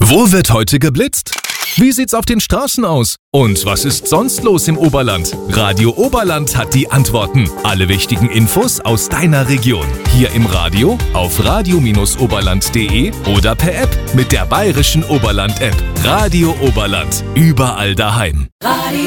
Wo wird heute geblitzt? Wie sieht's auf den Straßen aus? Und was ist sonst los im Oberland? Radio Oberland hat die Antworten. Alle wichtigen Infos aus deiner Region. Hier im Radio, auf radio-oberland.de oder per App mit der Bayerischen Oberland-App. Radio Oberland. Überall daheim. Radio